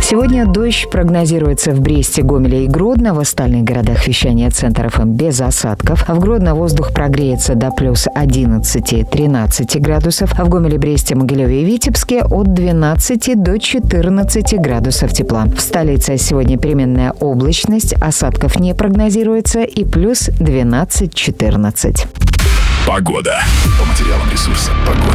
Сегодня дождь прогнозируется в Бресте, Гомеле и Гродно. В остальных городах вещания Центр ФМ без осадков. В Гродно воздух прогреется до плюс 11-13 градусов. А в Гомеле, Бресте, Могилеве и Витебске от 12 до 14 градусов тепла. В столице сегодня переменная облачность, осадков не прогнозируется и плюс 12-14. Погода. По материалам ресурса «Погода».